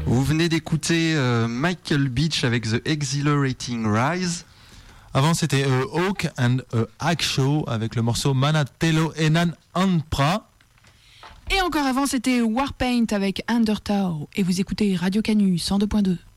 Vous venez d'écouter Michael Beach avec The Exhilarating Rise. Avant, c'était Hawk and Hack Show avec le morceau Manatello Enan Anpra. Et encore avant, c'était Warpaint avec Undertow. Et vous écoutez Radio Canu 102.2.